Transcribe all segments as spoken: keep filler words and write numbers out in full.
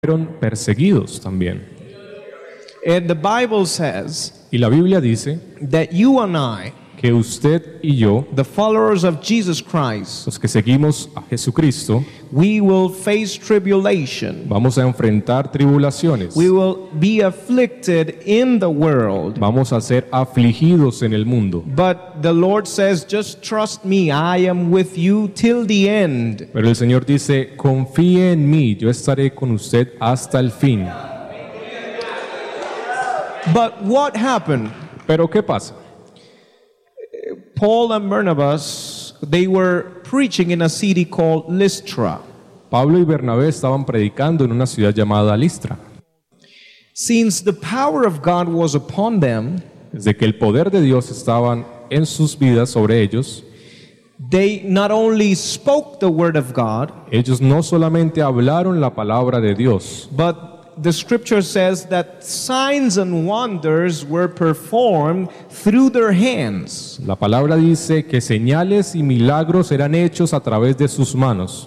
fueron perseguidos también. And the Bible says Y la Biblia dice that you and I, que usted y yo, the followers of Jesus Christ, los que seguimos a Jesucristo, we will face tribulation. vamos a enfrentar tribulaciones. We will be afflicted in the world. Vamos a ser afligidos en el mundo. But the Lord says, just trust me, I am with you till the end. Pero el Señor dice, confíe en mí, yo estaré con usted hasta el fin. But what happened? Pero ¿qué pasa? Paul and Barnabas, they were preaching in a city called Lystra. Pablo y Bernabé estaban predicando en una ciudad llamada Listra. Since the power of God was upon them, Desde que el poder de Dios estaba en sus vidas sobre ellos, they not only spoke the word of God, ellos no solamente hablaron la palabra de Dios, but the scripture says that signs and wonders were performed through their hands. la palabra dice que señales y milagros eran hechos a través de sus manos.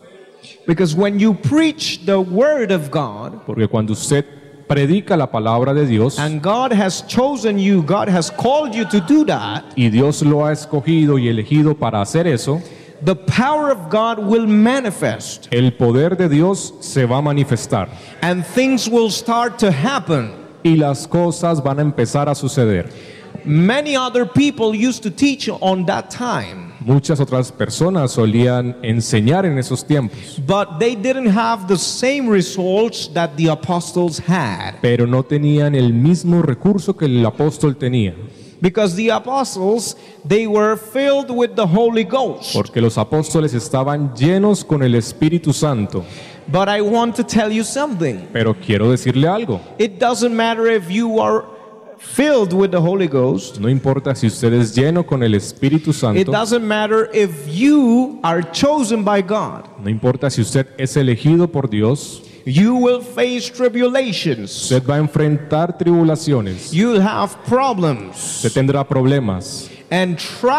Because when you preach the word of God, Porque cuando usted predica la palabra de Dios and God has chosen you, God has called you to do that, y Dios lo ha escogido y elegido para hacer eso, the power of God will manifest el poder de Dios se va a manifestar and things will start to happen. y las cosas van a empezar a suceder. Many other people used to teach on that time, Muchas otras personas solían enseñar en esos tiempos, but they didn't have the same results that the apostles had. pero no tenían el mismo recurso que el apóstol tenía, Because the apostles, they were filled with the Holy Ghost. porque los apóstoles estaban llenos con el Espíritu Santo. But I want to tell you something. Pero quiero decirle algo, It doesn't matter if you are filled with the Holy Ghost. no importa si usted es lleno con el Espíritu It Santo, doesn't matter if you are chosen by God. no importa si usted es elegido por Dios, You will face tribulations. usted va a enfrentar tribulaciones, You'll have problems usted tendrá problemas and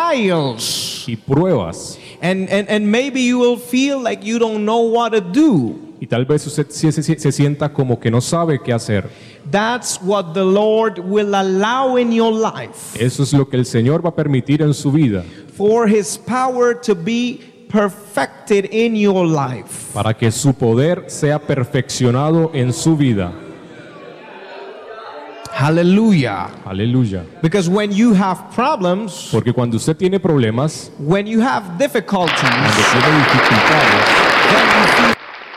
trials. y pruebas, And, and, and maybe you will feel like you don't know what to do. y tal vez usted se, se- se sienta como que no sabe qué hacer. That's what the Lord will allow in your life, Eso es lo que el Señor va a permitir en su vida, for His power to be perfected in your life. para que su poder sea perfeccionado en su vida. Hallelujah. Aleluya. Because when you have problems, Porque cuando usted tiene problemas, when you have difficulties, cuando tiene dificultades, then you feel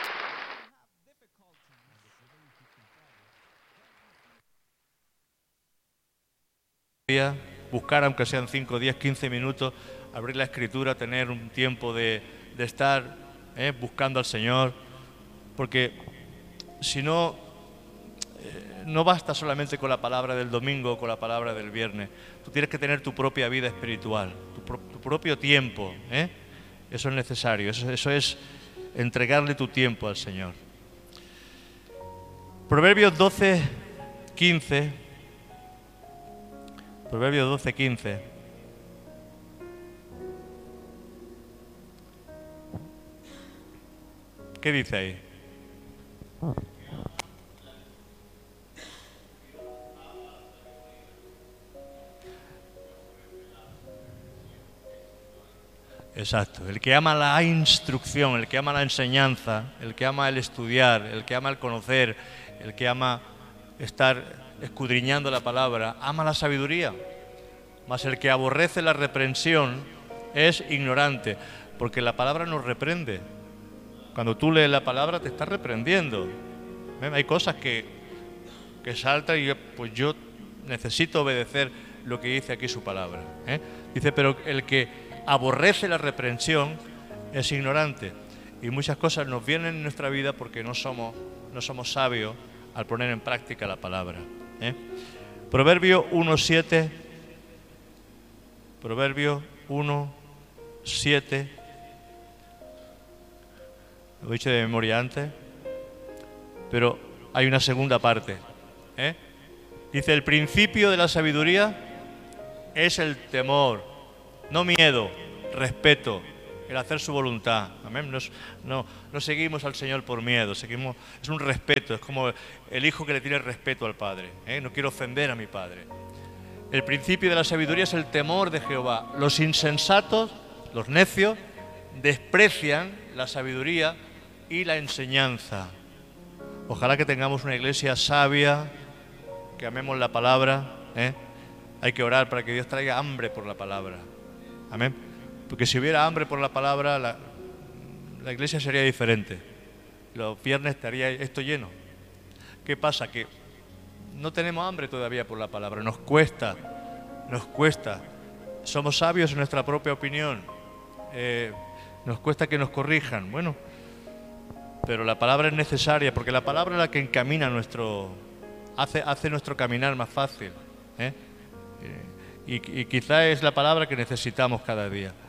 buscar, aunque sean cinco, diez, quince minutos, abrir la escritura, tener un tiempo de, de estar eh, buscando al Señor, porque si no, eh, no basta solamente con la palabra del domingo o con la palabra del viernes. Tú tienes que tener tu propia vida espiritual, tu, pro, tu propio tiempo. ¿eh? Eso es necesario, eso, eso es entregarle tu tiempo al Señor. Proverbios doce, quince. Proverbios doce, quince. ¿Qué dice ahí? Exacto. El que ama la instrucción, el que ama la enseñanza, el que ama el estudiar, el que ama el conocer, el que ama estar escudriñando la palabra, ama la sabiduría. Mas el que aborrece la reprensión es ignorante, porque la palabra nos reprende. Cuando tú lees la palabra te está reprendiendo. ¿Ven? Hay cosas que, que saltan y pues yo necesito obedecer lo que dice aquí su palabra. ¿eh? Dice, pero el que aborrece la reprensión es ignorante. Y muchas cosas nos vienen en nuestra vida porque no somos, no somos sabios al poner en práctica la palabra. ¿eh? Proverbio uno, siete. Proverbio uno, siete. Lo he dicho de memoria antes, pero hay una segunda parte. ¿eh? Dice, el principio de la sabiduría es el temor, no miedo, respeto. el hacer su voluntad. Amén. No, es- no, no seguimos al Señor por miedo, seguimos, es un respeto, es como el hijo que le tiene respeto al Padre. ¿eh? No quiero ofender a mi Padre. El principio de la sabiduría es el temor de Jehová. Los insensatos, los necios, desprecian la sabiduría y la enseñanza. Ojalá que tengamos una iglesia sabia, que amemos la palabra. ¿eh? Hay que orar para que Dios traiga hambre por la palabra. Amén. Porque si hubiera hambre por la palabra, la, la iglesia sería diferente. Los viernes estaría esto lleno. ¿Qué pasa? Que no tenemos hambre todavía por la palabra. Nos cuesta, nos cuesta. Somos sabios en nuestra propia opinión. Eh, nos cuesta que nos corrijan. Bueno, pero la palabra es necesaria, porque la palabra es la que encamina nuestro, hace, hace nuestro caminar más fácil. ¿eh? Y, y quizá es la palabra que necesitamos cada día.